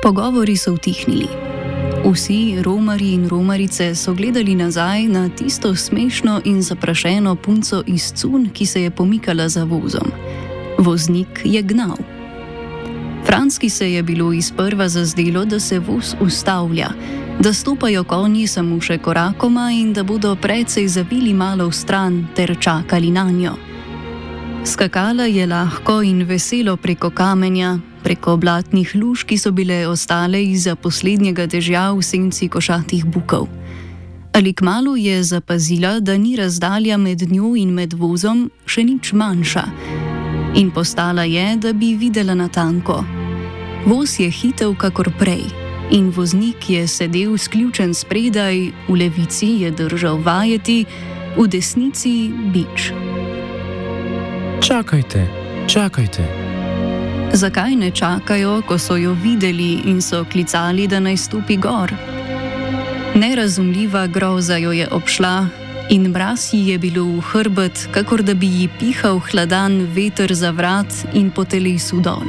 Pogovori so utihnili. Vsi romarji in romarice so gledali nazaj na tisto smešno in zaprašeno punco iz cunj, ki se je pomikala za vozom. Voznik je gnal. Franski se je bilo izprva zazdelo, da se voz ustavlja, da stopajo konji samo še korakoma in da bodo precej zavili malo vstran ter čakali nanjo. Skakala je lahko in veselo preko kamenja, preko blatnih luž, ki so bile ostale izza poslednjega dežja v senci košatih bukov. Ali kmalu je zapazila, da ni razdalja med njo in med vozom še nič manjša, in postala je, da bi videla natanko. Voz je hitel kakor prej in voznik je sedel sključen spredaj, v levici je držal vajeti, v desnici bič. Čakajte, čakajte. Zakaj ne čakajo, ko so jo videli in so klicali, da naj stopi gor? Nerazumljiva groza jo je obšla in mraz ji je bilo v hrbet, kakor da bi ji pihal hladan veter za vrat in po telesu dol.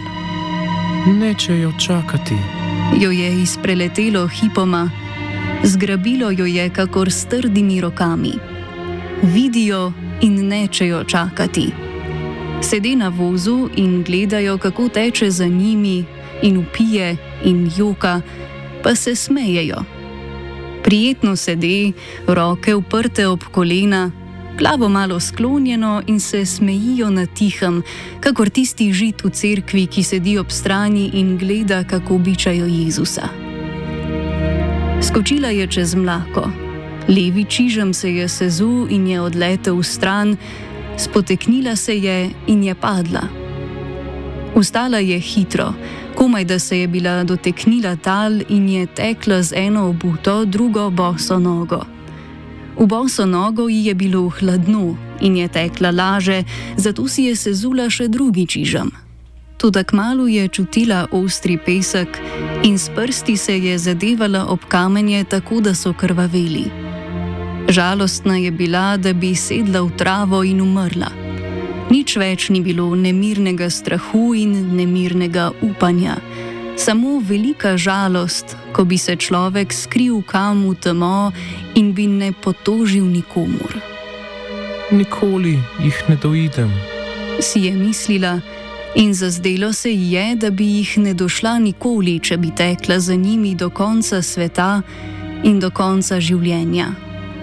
Nečejo čakati. Jo je izpreletelo hipoma, zgrabilo jo je kakor s trdimi rokami. Vidijo in nečejo čakati. Sede na vozu in gledajo, kako teče za njimi in vpije in joka, pa se smejejo. Prijetno sede, roke uprte ob kolena, glavo malo sklonjeno in se smejijo na tihem, kakor tisti žid v cerkvi, ki sedi ob strani in gleda, kako bičajo Jezusa. Skočila je čez mlako. Levi čižem se je sezul in je odletel v stran, spoteknila se je in je padla. Vstala je hitro, komaj da se je bila doteknila tal in je tekla z eno obuto, drugo boso nogo. V boso nogo ji je bilo hladno in je tekla laže, zato si je sezula še drugi čižem. Toda kmalu je čutila ostri pesek in s prsti se je zadevala ob kamenje, tako da so krvaveli. Žalostna je bila, da bi sedla v travo in umrla. Nič več ni bilo nemirnega strahu in nemirnega upanja. Samo velika žalost, ko bi se človek skril kam v temo in bi ne potožil nikomur. Nikoli jih ne doidem, si je mislila in zazdelo se ji je, da bi jih ne došla nikoli, če bi tekla za njimi do konca sveta in do konca življenja.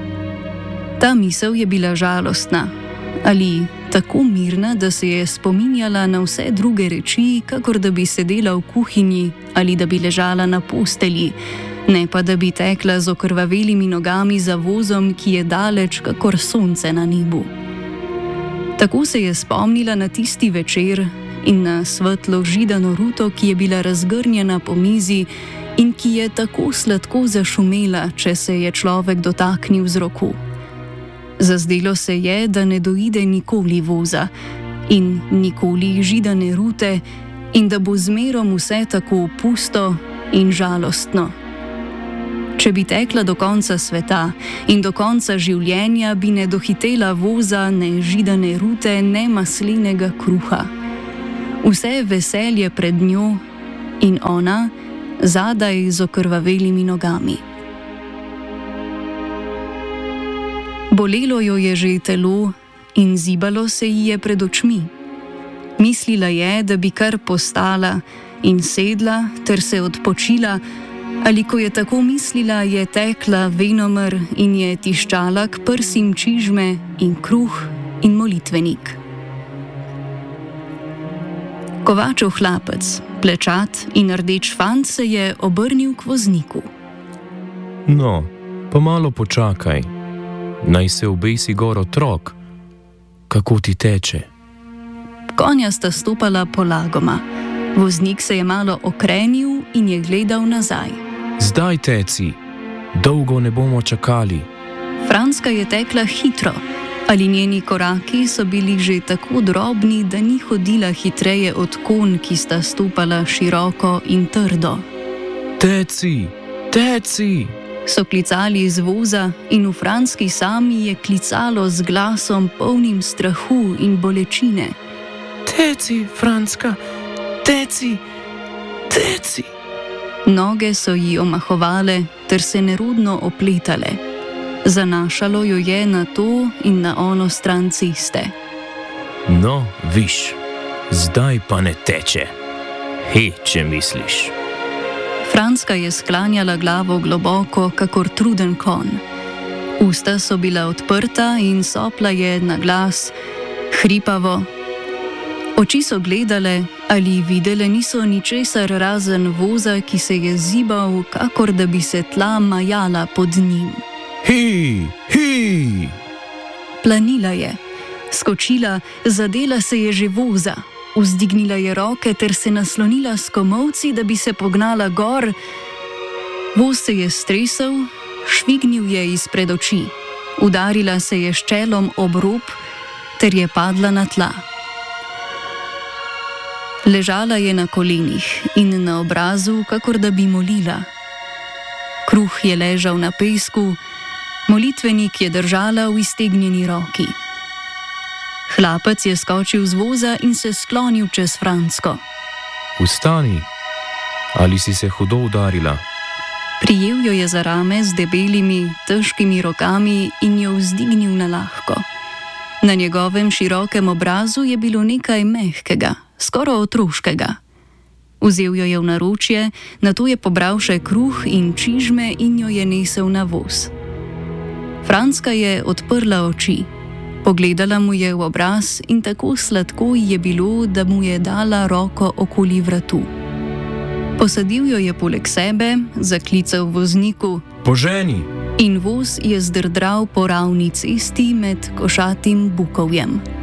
Ta misel je bila žalostna, ali tako mirna, da se je spominjala na vse druge reči, kakor da bi sedela v kuhinji ali da bi ležala na postelji, ne pa da bi tekla z okrvavelimi nogami za vozom, ki je daleč kakor sonce na nebu. Tako se je spomnila na tisti večer in na svetlo židano ruto, ki je bila razgrnjena po mizi in ki je tako sladko zašumela, če se je človek dotaknil z roku. Zazdelo se je, da ne doide nikoli voza in nikoli židane rute in da bo zmerom vse tako pusto in žalostno. Če bi tekla do konca sveta in do konca življenja, bi ne dohitela voza, ne židane rute, ne maslenega kruha. Vse veselje pred njo in ona zadaj z okrvavelimi nogami. Bolelo jo je že telo in zibalo se ji je pred očmi. Mislila je, da bi kar postala in sedla ter se odpočila, ali ko je tako mislila, je tekla venomer in je tiščala k prsim čižme in kruh in molitvenik. Kovačev hlapec, plečat in rdeč fant se je obrnil k vozniku. No, pa malo počakaj. Naj se obesi gor otrok. Kako ti teče? Konja sta stopala polagoma. Voznik se je malo okrenil in je gledal nazaj. Zdaj teci, dolgo ne bomo čakali. Franska je tekla hitro, ali njeni koraki so bili že tako drobni, da ni hodila hitreje od konj, ki sta stopala široko in trdo. Teci, teci! So klicali iz voza in v Franski sami je klicalo z glasom polnim strahu in bolečine. Teci, Franska, teci, teci! Noge so ji omahovale ter se nerodno opletale. Zanašalo jo je na to in na ono stran ceste. No, viš, zdaj pa ne teče. Hej, če misliš. Franska je sklanjala glavo globoko, kakor truden konj. Usta so bila odprta in sopla je na glas, hripavo. Oči so gledale, ali videle niso ničesar razen voza, ki se je zibal, kakor da bi se tla majala pod njim. Hej, hej! Planila je, skočila, zadela se je že voza, vzdignila je roke ter se naslonila s komolci, da bi se pognala gor. Voz se je stresel, švignil je izpred oči, udarila se je s čelom ob rob ter je padla na tla. Ležala je na kolenih in na obrazu, kakor da bi molila. Kruh je ležal na pesku, molitvenik je držala v iztegnjeni roki. Hlapec je skočil z voza in se sklonil čez Fransko. Vstani, ali si se hudo udarila? Prijel jo je za rame z debelimi, težkimi rokami in jo vzdignil na lahko. Na njegovem širokem obrazu je bilo nekaj mehkega, skoraj otroškega. Vzel jo je v naročje, nato je pobral še kruh in čižme in jo je nesel na voz. Franska je odprla oči, pogledala mu je v obraz in tako sladko ji je bilo, da mu je dala roko okoli vratu. Posadil jo je poleg sebe, zaklical vozniku: Poženi! In voz je zdrdral po ravni cesti med košatim bukovjem.